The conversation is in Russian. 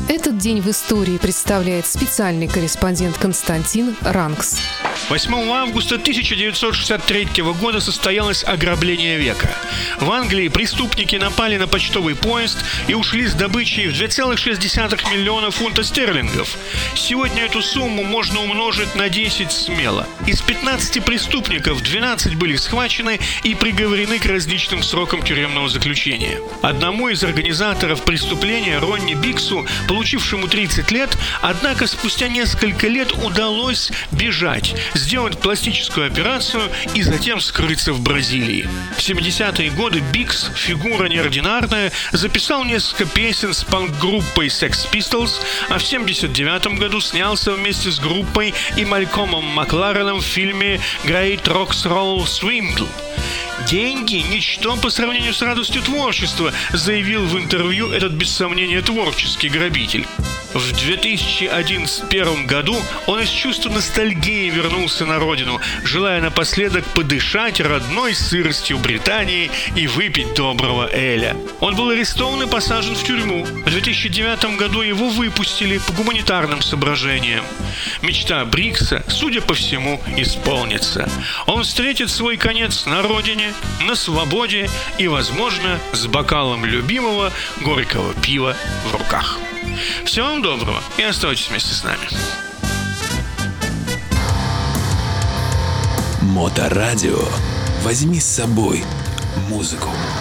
Этот день в истории представляет специальный корреспондент Константин Ранкс. 8 августа 1963 года состоялось ограбление века. В Англии преступники напали на почтовый поезд и ушли с добычей в 2,6 миллиона фунтов стерлингов. Сегодня эту сумму можно умножить на 10 смело. Из 15 преступников 12 были схвачены и приговорены к различным срокам тюремного заключения. Одному из организаторов преступления, Ронни Биксу, получившему 30 лет, однако спустя несколько лет удалось бежать, сделать пластическую операцию и затем скрыться в Бразилии. В 70-е годы Бикс, фигура неординарная, записал несколько песен с панк-группой Sex Pistols, а в 79 году снялся вместе с группой и Малькомом Маклареном в фильме «Great Rocks Roll Swindle». «Деньги – ничто по сравнению с радостью творчества», заявил в интервью этот без сомнения творческий грабитель. В 2001 году он из чувства ностальгии вернулся на родину, желая напоследок подышать родной сыростью Британии и выпить доброго эля. Он был арестован и посажен в тюрьму. В 2009 году его выпустили по гуманитарным соображениям. Мечта Бикса, судя по всему, исполнится. Он встретит свой конец на родине, на свободе и, возможно, с бокалом любимого горького пива в руках. Всего вам доброго и оставайтесь вместе с нами. Моторадио. Возьми с собой музыку.